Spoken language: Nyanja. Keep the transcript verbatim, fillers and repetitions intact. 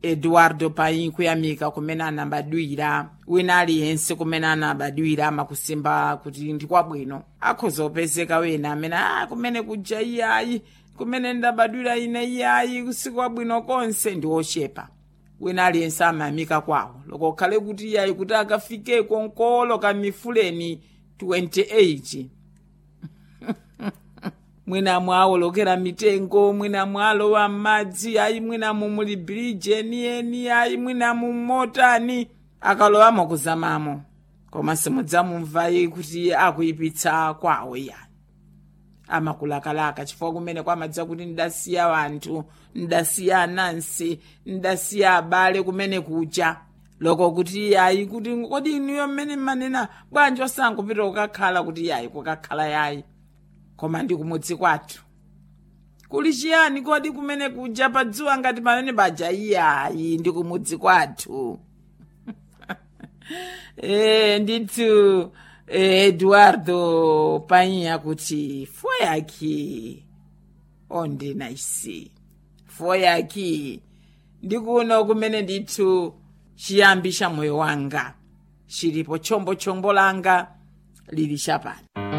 Eduardo Paim kuyamika kumene anabadwira, wina aliyense kumene anabadwira amakusimba kuti ndikwabwino. Akhoza kupezeka wina amene ah kumene kuja iyayi, kumene ndabadwira ine iyayi kusikwabwino konse ndi ochepa. Wina aliyense amayamika kwawo loko khale kuti iyayi kuti akafike konkolo kamifuleni twenty-eight. Mwina mwawo lokera mitengo, mwina mwalo wa madzi, ayi mwina mumuli bridge ni eni, ayi mwina mumotani akalowa mokuzamamo. Koma simudzamumvayi kuti akuyipitsa kwawo ya. Amakulakalaka chifukwa kumene kwamadza kuti ndasiya wanthu, ndasiya anansi, ndasiya abale kumene kuja. Loko kuti yayi kuti kodi niyo mmene manena bwanji osangopita kukakhala kuti yayi kukakhala yayi. Koma ndi kumudzi kwathu. Kuli chiyani kodi kumene kuja padziwa ngati pamene paja iyayi ndi kumudzi kwathu. Eh ndithu Eduardo Paim akuti foi aqui onde nasci. Foi aqui ndikuno kumene ndithu chiyambi cha moyo wanga. Chilipo chombo chombo langa lili chapano.